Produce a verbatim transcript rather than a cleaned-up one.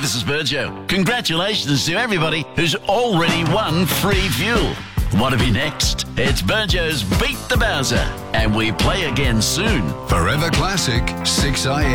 this is Burjo. Congratulations to everybody who's already won free fuel. Want to be next? It's Burjo's Beat the Bowser, and we play again soon. Forever Classic, six a m.